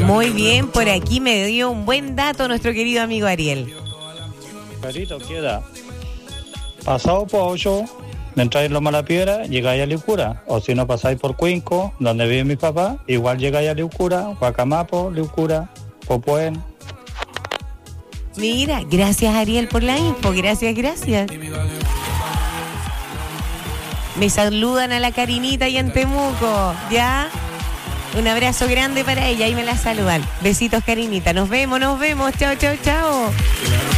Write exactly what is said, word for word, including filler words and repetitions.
Muy bien, por aquí me dio un buen dato nuestro querido amigo Ariel. Carito queda pasado por ocho, de entrar en Loma La Piedra, llegáis a Liucura. O si no pasáis por Cuenco, donde vive mi papá, igual llegáis a Liucura, Guacamapo, Liucura, Popuen. Mira, gracias Ariel por la info, gracias, gracias. Me saludan a la Karinita y en Temuco, ¿ya? Un abrazo grande para ella y me la saludan. Besitos, Karinita. Nos vemos, nos vemos. Chao, chao, chao.